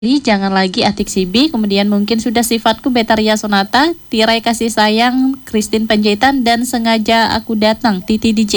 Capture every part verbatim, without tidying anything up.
Jangan lagi Atik Sibi, kemudian mungkin sudah sifatku Betaria Sonata, tirai kasih sayang Christine Panjaitan, dan sengaja aku datang Titi D J.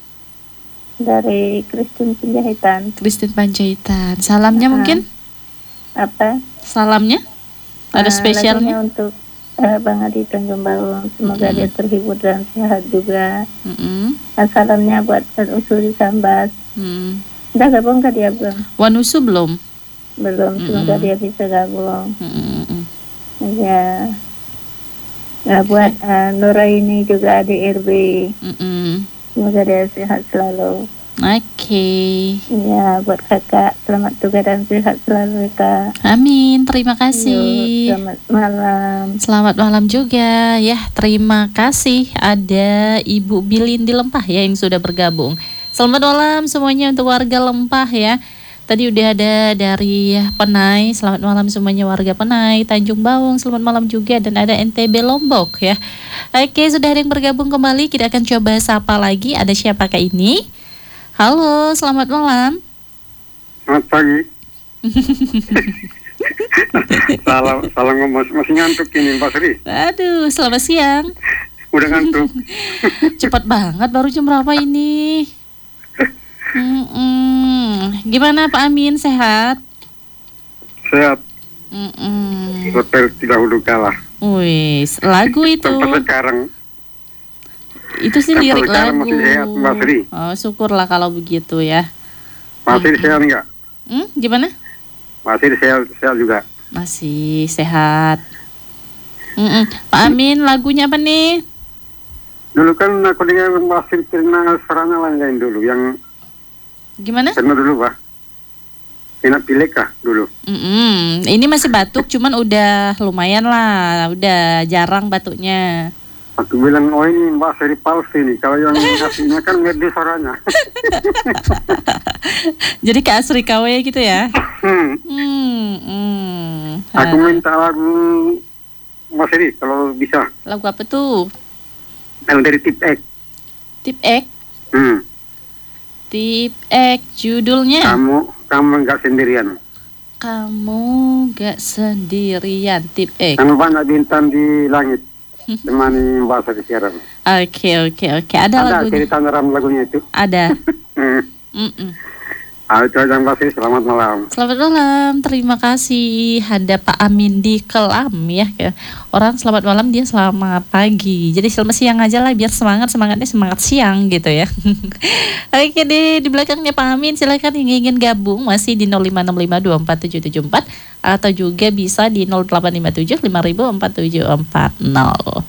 Dari Christine Panjaitan. Christine Panjaitan. Salamnya uh, mungkin? Apa? Salamnya? Ada uh, spesialnya? Untuk uh, Bang Adi Tanjung Bawang. Semoga mm-hmm. dia terhibur dan sehat juga. Mm-hmm. Salamnya buat Wanusu di Sambas. Mm. Udah gabung ke dia belum? Wanusu belum? Belum, semoga mm-hmm. dia bisa gabung. Mm-hmm. Ya. Nah, buat uh, Nuraini juga di R B. Mm-hmm. Semoga dia sehat selalu. Oke. Okay. Ya, buat kakak selamat tugas dan sehat selalu kak. Amin, terima kasih. Yo, selamat malam. Selamat malam juga ya. Terima kasih. Ada Ibu Bilin di Lempah ya yang sudah bergabung. Selamat malam semuanya untuk warga Lempah ya. Tadi udah ada dari Penai, selamat malam semuanya warga Penai, Tanjung Bawang, selamat malam juga, dan ada N T B Lombok ya. Oke, sudah ada yang bergabung kembali, kita akan coba sapa lagi, ada siapakah ini? Halo, selamat malam. Selamat pagi. salam, salam ngomong, masih ngantuk ini Pak Sri. Aduh, selamat siang. Udah ngantuk. Cepat banget, baru jam berapa ini? Mm-mm. Gimana Pak Amin, sehat? Sehat. Mm-mm. Seperti dahulu kala. Wih, lagu itu. Sampai sekarang. Itu sih lirik lagu. Masih sehat, Mbak Sri. Oh, syukurlah kalau begitu ya. Masih mm-hmm. sehat enggak? Hmm, gimana? Masih sehat, sehat juga. Masih sehat. Mm-mm. Pak Amin, lagunya apa nih? Dulu kan aku dengar Mbak Sri pernah sarana lain dulu yang gimana? Pernah dulu Pak. Enak pilek kah dulu? Mm-mm. Ini masih batuk, cuman udah lumayan lah, udah jarang batuknya. Aku bilang, oh ini Mbak Sri palsu nih. Kalau yang aslinya kan ngede suaranya. Jadi ke Asri K W gitu ya? Hmm. Hmm. Hmm. Aku minta lagu Mbak Sri kalau bisa. Lagu apa tuh? Yang dari Tip X. Tip X? Hmm. Tip X, judulnya? Kamu, kamu nggak sendirian. Kamu nggak sendirian, Tip X. Kamu banyak bintang di langit. Temani Mbak Sri siaran. Oke, oke, oke. Ada, Ada lagunya? cerita dalam lagunya itu? Ada. Mm. Ah, itu aja Mbak Sri, selamat malam. Selamat malam, terima kasih. Ada Pak Amin di Kelam ya. Orang selamat malam, dia selamat pagi. Jadi selamat siang aja lah, biar semangat, semangatnya semangat siang gitu ya. Oke deh, di belakangnya Pak Amin, silakan yang ingin gabung masih di nol lima enam lima dua empat tujuh tujuh empat atau juga bisa di nol delapan lima tujuh lima nol nol empat tujuh empat nol.